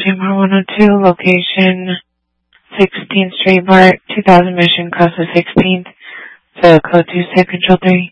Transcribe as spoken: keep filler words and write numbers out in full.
Chamber one oh two, location sixteenth Street, Bart, two thousand Mission, across the sixteenth. So code two six, control three.